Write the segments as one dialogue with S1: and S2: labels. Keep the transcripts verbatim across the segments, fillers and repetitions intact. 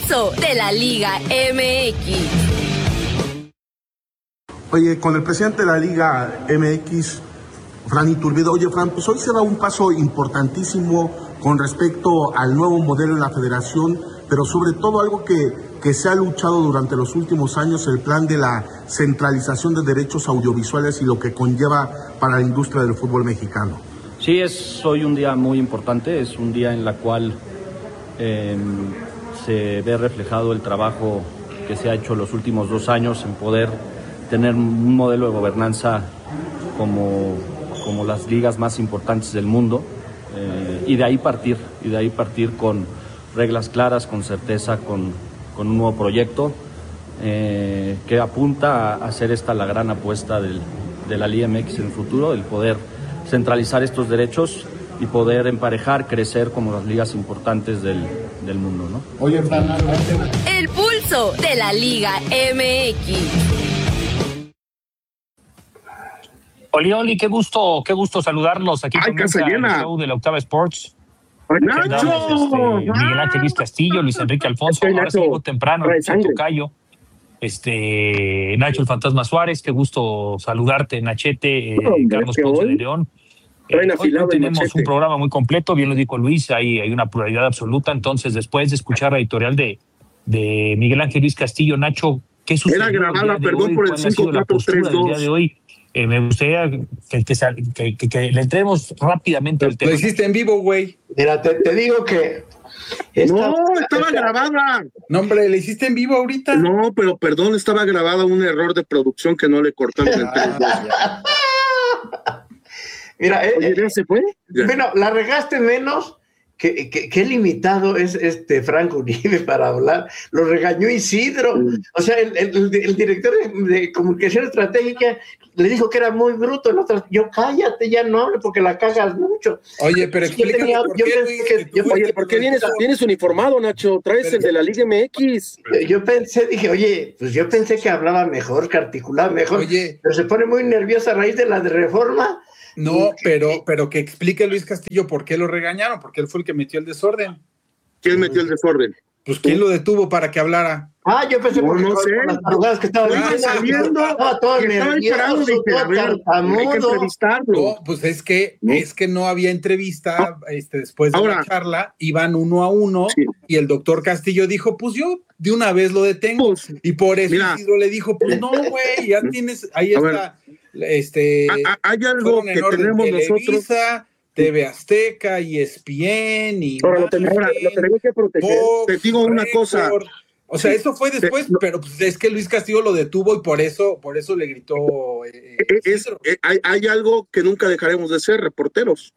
S1: pulso de la Liga M X.
S2: Oye, con el presidente de la Liga M X, Fran Iturbide, oye, Fran, pues hoy se da un paso importantísimo con respecto al nuevo modelo de la federación, pero sobre todo algo que, que se ha luchado durante los últimos años, el plan de la centralización de derechos audiovisuales y lo que conlleva para la industria del fútbol mexicano.
S3: Sí, es hoy un día muy importante, es un día en la cual eh, se ve reflejado el trabajo que se ha hecho los últimos dos años en poder tener un modelo de gobernanza como, como las ligas más importantes del mundo, eh, y de ahí partir, y de ahí partir con reglas claras, con certeza, con, con un nuevo proyecto eh, que apunta a hacer esta la gran apuesta del, de la Liga M X en el futuro, el poder centralizar estos derechos y poder emparejar, crecer como las ligas importantes del, del mundo, ¿no?
S2: Oye, Fran,
S1: el pulso de la Liga M X.
S4: Oli, Oli, qué gusto, qué gusto saludarlos aquí
S2: Ay,
S4: con el show de la Octava Sports.
S2: ¡Nacho!
S4: Este, Miguel Ángel Luis Castillo, Luis Enrique Alfonso,
S2: Estoy,
S4: ahora sí llegó temprano,
S2: sangre.
S4: Tocayo. Este, Nacho el Fantasma Suárez, qué gusto saludarte, Nachete, eh,
S2: Hombre,
S4: Carlos Ponce de León. Eh, hoy, hoy tenemos un programa muy completo, bien lo dijo Luis, hay, hay una pluralidad absoluta, entonces después de escuchar la editorial de, de Miguel Ángel Luis Castillo, Nacho, ¿qué sucedió?
S2: Era grabada, perdón
S4: hoy?
S2: por el cinco cuatro tres dos.
S4: El día de hoy, eh, me gustaría que, que, que, que, que le entremos rápidamente al tema.
S5: Lo hiciste en vivo, güey.
S6: Mira, te, te digo que...
S2: Esta, no, estaba esta, grabada.
S5: No, hombre, ¿le hiciste en vivo ahorita?
S2: No, pero perdón, estaba grabada, un error de producción que no le cortaron el
S6: ah, Mira, eh,
S2: Oye, ¿ya se fue? Ya.
S6: Bueno, la regaste menos. Qué, qué, qué limitado es este Franco Uribe para hablar. Lo regañó Isidro. Mm. O sea, el, el, el director de, de comunicación estratégica le dijo que era muy bruto. El otro, yo cállate, ya no hable porque la cagas mucho.
S5: Oye, pero explícame por qué, Luis, que
S6: yo,
S2: Oye, ¿por qué vienes, vienes uniformado, Nacho? Traes pero, el de la Liga M X.
S6: Yo, yo pensé, dije, oye, pues yo pensé que hablaba mejor, que articulaba mejor.
S5: Oye.
S6: Pero se pone muy nerviosa a raíz de la de reforma.
S5: No, pero, pero que explique Luis Castillo por qué lo regañaron, porque él fue el que metió el desorden.
S2: ¿Quién metió el desorden?
S5: Pues ¿quién lo detuvo para que hablara?
S6: Ah, yo pensé
S2: no,
S6: porque
S2: no sé.
S6: las tarugadas que estaba
S2: ah, saliendo,
S6: estaba todo nervioso, todo tartamudo.
S5: No, pues es que ¿no? es que no había entrevista este, después de Ahora, la charla, iban uno a uno sí. y el doctor Castillo dijo, pues yo de una vez lo detengo. Pues, y por eso mira, Isidro le dijo, pues no, güey, ya tienes, ahí está. Ver, este,
S2: hay algo que tenemos
S5: Televisa,
S2: nosotros.
S5: T V Azteca, E S P N y
S2: ahora, lo, ten, ahora lo tenemos que proteger. Fox, te digo una Record. cosa.
S5: O sea, eso fue después, no. pero pues es que Luis Castillo lo detuvo y por eso, por eso le gritó. Eh,
S2: es, es, hay, hay algo que nunca dejaremos de ser, reporteros.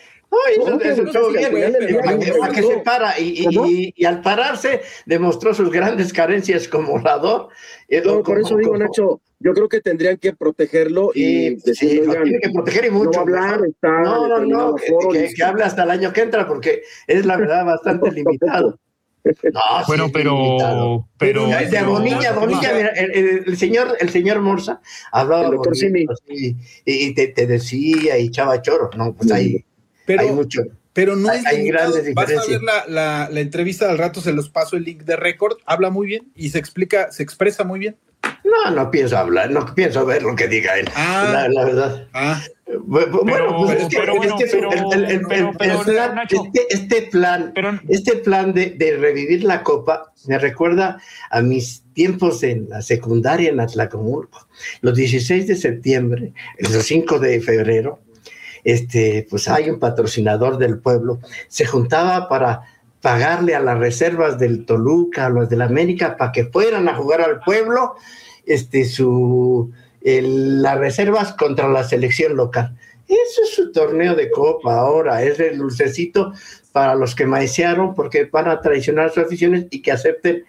S6: Ay, eso, eso, eso, bien, bien, bien, bien, que se para y, y, y, y al pararse demostró sus grandes carencias como orador.
S2: No, por eso digo, Nacho, yo creo que tendrían que protegerlo y
S6: sí, sí, lo tiene que proteger y mucho.
S2: No hablar, está
S6: no, no, no, que, que, que hable hasta el año que entra porque es la verdad bastante limitado.
S4: No, bueno, sí, pero, pero,
S6: de
S4: pero
S6: Bonilla, Bonilla, mira, el, el, el señor, el señor Morza hablaba bonito, y, y te, te decía y echaba choro, no, pues ahí
S5: pero,
S6: hay mucho.
S5: Pero no es
S6: hay grandes diferencias.
S5: Vas a ver la, la, la entrevista al rato, se los paso el link de Record, habla muy bien y se explica, se expresa muy bien.
S6: No, no pienso hablar, no pienso ver lo que diga él,
S5: ah,
S6: la, la verdad.
S5: Ah.
S6: Bueno, pero, pues es que, pero, es que pero, el, el, el, pero, pero, el plan, Nacho, este, este plan, pero, este plan de, de revivir la Copa me recuerda a mis tiempos en la secundaria en Atlacomulco. Los dieciséis de septiembre, los cinco de febrero, este, pues hay un patrocinador del pueblo, se juntaba para pagarle a las reservas del Toluca, a los del América, para que fueran a jugar al pueblo, este, su... El, las reservas contra la selección local. Eso es su torneo de copa ahora, es el dulcecito para los que maiciaron porque van a traicionar sus aficiones y que acepten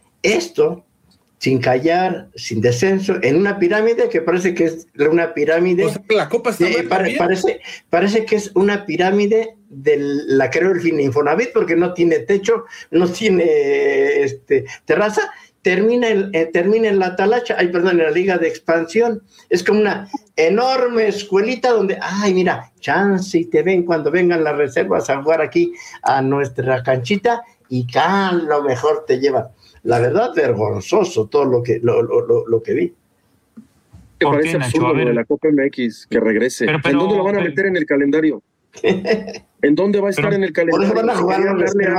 S6: esto sin callar, sin descenso, en una pirámide que parece que es una pirámide.
S5: O sea, la copa está
S6: eh, pare, parece, parece que es una pirámide de la creo el Infonavit porque no tiene techo, no tiene este, terraza. Termina, el, eh, termina en la Talacha, ay, perdón, en la Liga de Expansión. Es como una enorme escuelita donde, ay, mira, chance y te ven cuando vengan las reservas a jugar aquí a nuestra canchita y a lo mejor te llevan. la verdad, vergonzoso todo lo que, lo, lo, lo, lo que vi.
S7: Me parece absurdo lo de la Copa M X, que regrese. Pero, pero, ¿En dónde lo van a pero, meter en el calendario? ¿En dónde va a estar pero, en el calendario?
S6: Por eso van a jugar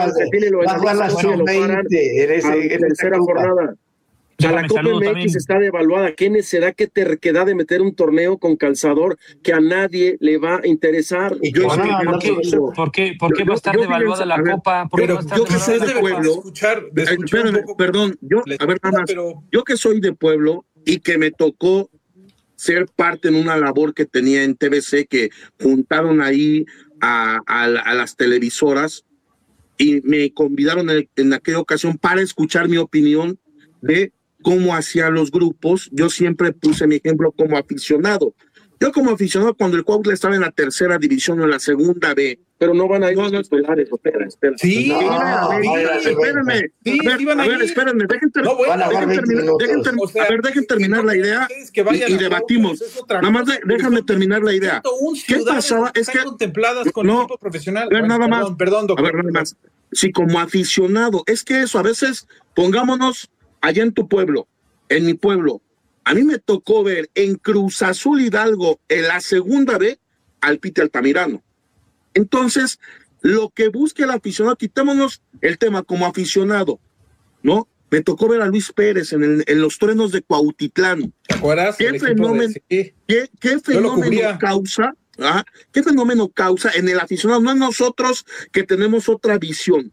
S6: la sub veinte en esa
S7: tercera jornada. O sea, la Copa M X también está devaluada. ¿Qué necesidad, qué terquedad de meter un torneo con calzador que a nadie le va a interesar?
S4: ¿Y yo ¿Por, qué, ¿por, qué, ¿Por qué, por qué yo, va a estar yo, devaluada yo, la ver, Copa? ¿Por
S2: pero yo que soy de pueblo,
S5: escuchar, de
S2: eh, espérame,
S5: poco,
S2: perdón, yo, a ver, nada más, pero... yo que soy de pueblo y que me tocó ser parte en una labor que tenía en T V C, que juntaron ahí a, a, a las televisoras y me convidaron en, en aquella ocasión para escuchar mi opinión de cómo hacían los grupos. Yo siempre puse mi ejemplo como aficionado. Yo como aficionado, cuando el Cuautla estaba en la tercera división o en la segunda B,
S7: pero no van a ir no, los titulares, espera, espera.
S5: Sí,
S2: no, no, no, espérenme. Sí, a ver, sí a ver, espérenme, dejen, ter no, bueno, dejen terminar, dejen ter o sea, a ver, dejen terminar la idea que y, y debatimos. Nada más de, déjame terminar la idea. ¿Qué pasaba? Es que
S5: contempladas con no, equipo profesional.
S2: Ver,
S5: bueno,
S2: nada
S5: perdón,
S2: más.
S5: Perdón, doctor.
S2: A ver, nada más. Si como aficionado, es que eso a veces, pongámonos allá en tu pueblo, en mi pueblo, a mí me tocó ver en Cruz Azul Hidalgo, en la segunda B, al Pite Altamirano. Entonces, lo que busque el aficionado, quitémonos el tema como aficionado, ¿no? Me tocó ver a Luis Pérez en, el, en los truenos de Cuautitlán.
S5: ¿Te acuerdas?
S2: ¿Qué fenómeno,
S5: de...
S2: ¿qué, qué fenómeno causa? ¿Ah? ¿Qué fenómeno causa en el aficionado? No en nosotros que tenemos otra visión.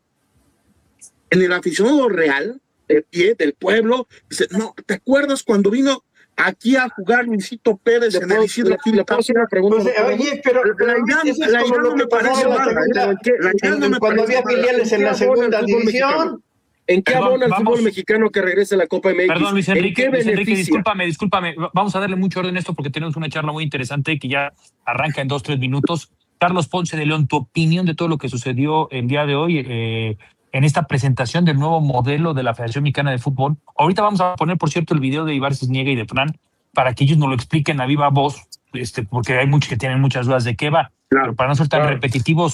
S2: En el aficionado real, de pie, del pueblo, dice, no, ¿te acuerdas cuando vino aquí a jugar Luisito Pérez en el Isidro Gil?
S6: Le puedo hacer una pregunta. Pues, oye, pero
S2: la idea, la idea no me parece mal.
S6: Cuando había filiales en la segunda división.
S7: ¿En qué Perdón, abona el vamos. fútbol mexicano que regrese a la Copa M X?
S4: Perdón, Luis Enrique, Luis Enrique, discúlpame, discúlpame. Vamos a darle mucho orden a esto porque tenemos una charla muy interesante que ya arranca en dos, tres minutos. Carlos Ponce de León, tu opinión de todo lo que sucedió el día de hoy eh, en esta presentación del nuevo modelo de la Federación Mexicana de Fútbol. Ahorita vamos a poner, por cierto, el video de Ibar Cisniega y de Fran para que ellos nos lo expliquen a viva voz, este, porque hay muchos que tienen muchas dudas de qué va. Claro, pero para no ser tan claro. repetitivos,